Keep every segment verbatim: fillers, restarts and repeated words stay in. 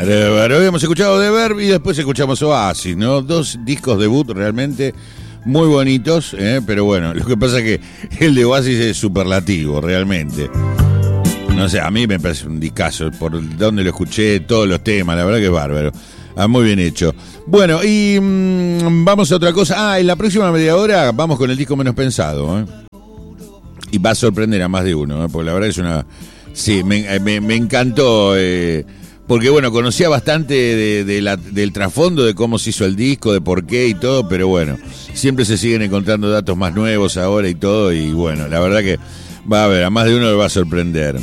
bárbaro. Habíamos escuchado The Verb y después escuchamos Oasis, ¿no? Dos discos debut realmente muy bonitos, ¿eh? Pero bueno, lo que pasa es que el de Oasis es superlativo, realmente. No sé, a mí me parece un discazo, por donde lo escuché, todos los temas, la verdad que es bárbaro. Ah, muy bien hecho. Bueno, y mmm, vamos a otra cosa. Ah, en la próxima media hora vamos con el disco menos pensado, ¿eh? Y va a sorprender a más de uno, ¿eh? Porque la verdad es una... Sí, me, me, me encantó, eh, porque bueno, conocía bastante de, de la, del trasfondo de cómo se hizo el disco, de por qué y todo, pero bueno, siempre se siguen encontrando datos más nuevos ahora y todo, y bueno, la verdad que va a haber, a más de uno le va a sorprender.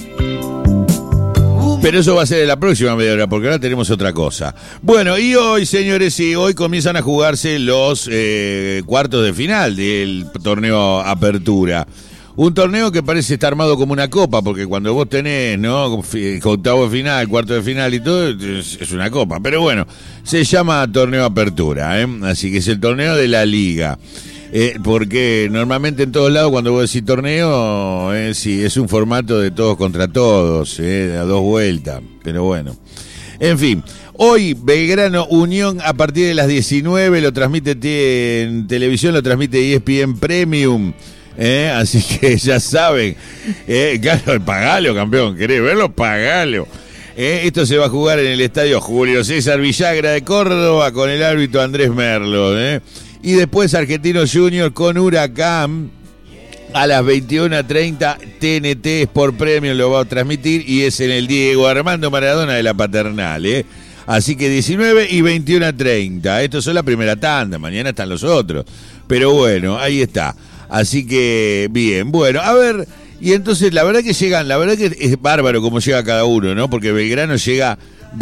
Pero eso va a ser en la próxima media hora, porque ahora tenemos otra cosa. Bueno, y hoy, señores, sí, hoy comienzan a jugarse los eh, cuartos de final del torneo Apertura. Un torneo que parece estar armado como una copa, porque cuando vos tenés, ¿no? Octavo de final, cuarto de final y todo, es, es una copa. Pero bueno, se llama torneo Apertura, ¿eh? Así que es el torneo de la liga. Eh, porque normalmente en todos lados cuando vos decís torneo, eh, sí, es un formato de todos contra todos, eh, a dos vueltas, pero bueno. En fin, hoy Belgrano Unión a partir de las diecinueve, lo transmite t- en televisión, lo transmite E S P N Premium, eh, así que ya saben, eh, claro, pagalo, campeón, ¿querés verlo? Pagalo. Eh, esto se va a jugar en el estadio Julio César Villagra de Córdoba con el árbitro Andrés Merlo, eh. Y después Argentinos Juniors con Huracán a las veintiuna treinta. T N T Sport Premium lo va a transmitir y es en el Diego Armando Maradona de la Paternal, ¿eh? Así que diecinueve y veintiuna treinta. Esto es la primera tanda, mañana están los otros. Pero bueno, ahí está. Así que bien, bueno, a ver, y entonces la verdad que llegan, la verdad que es bárbaro como llega cada uno, ¿no? Porque Belgrano llega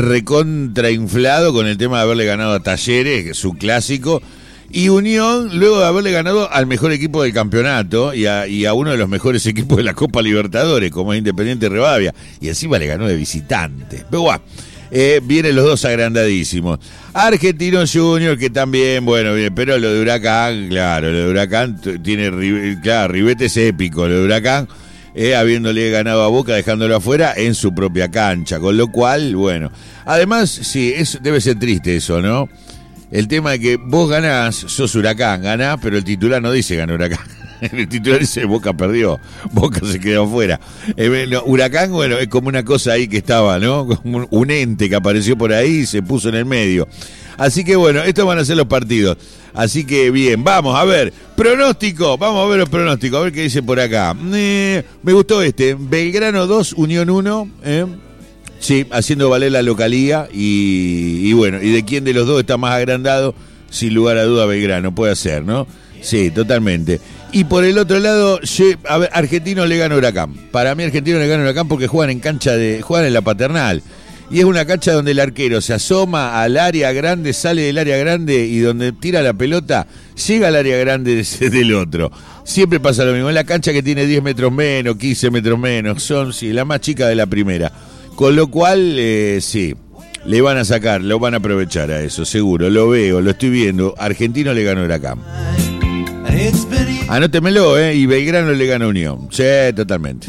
recontrainflado con el tema de haberle ganado a Talleres, que es su clásico. Y Unión, luego de haberle ganado al mejor equipo del campeonato y a, y a uno de los mejores equipos de la Copa Libertadores, como es Independiente Rivadavia, y encima le ganó de visitante. Pero bueno, eh, vienen los dos agrandadísimos. Argentinos Juniors, que también, bueno, bien, pero lo de Huracán, claro, lo de Huracán t- tiene, claro, ribetes épicos, lo de Huracán, eh, habiéndole ganado a Boca, dejándolo afuera en su propia cancha, con lo cual, bueno, además, sí, es, debe ser triste eso, ¿no? El tema de que vos ganás, sos Huracán, ganás, pero el titular no dice ganó Huracán. El titular dice Boca perdió, Boca se quedó afuera. Eh, no, Huracán, bueno, es como una cosa ahí que estaba, ¿no? Como un ente que apareció por ahí y se puso en el medio. Así que bueno, estos van a ser los partidos. Así que bien, vamos a ver. Pronóstico, vamos a ver los pronósticos, a ver qué dice por acá. Eh, me gustó este. Belgrano dos, Unión uno, ¿eh? Sí, haciendo valer la localía y, y bueno, y de quién de los dos está más agrandado, sin lugar a duda Belgrano, puede ser, ¿no? Sí, totalmente. Y por el otro lado, a ver, Argentino le gana Huracán. Para mí Argentino le gana Huracán porque juegan en cancha de, juegan en la Paternal. Y es una cancha donde el arquero se asoma al área grande, sale del área grande y donde tira la pelota, llega al área grande del otro. Siempre pasa lo mismo. Es la cancha que tiene diez metros menos, quince metros menos, son, sí, la más chica de la primera. Con lo cual, eh, sí, le van a sacar, lo van a aprovechar a eso, seguro, lo veo, lo estoy viendo. Argentino le ganó Huracán. Anótemelo, ¿eh? Y Belgrano le gana Unión. Sí, totalmente.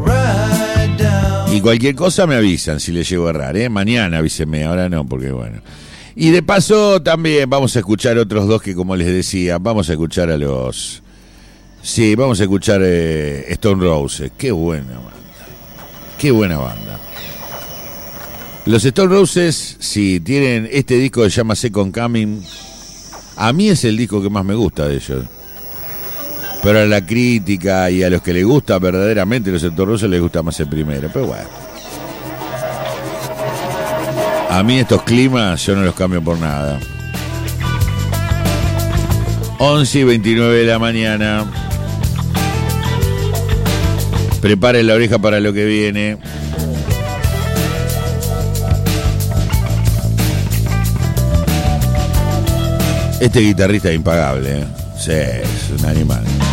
Y cualquier cosa me avisan si le llego a errar, ¿eh? Mañana avísenme, ahora no, porque bueno. Y de paso también vamos a escuchar otros dos que, como les decía, vamos a escuchar a los... Sí, vamos a escuchar eh, Stone Roses. Qué buena banda. Qué buena banda. Los Stone Roses, sí, tienen este disco que se llama Second Coming. A mí es el disco que más me gusta de ellos. Pero a la crítica y a los que les gusta verdaderamente los Stone Roses les gusta más el primero. Pero bueno. A mí estos climas yo no los cambio por nada. once y veintinueve de la mañana. Preparen la oreja para lo que viene. Este guitarrista es impagable, ¿eh? Sí, es un animal.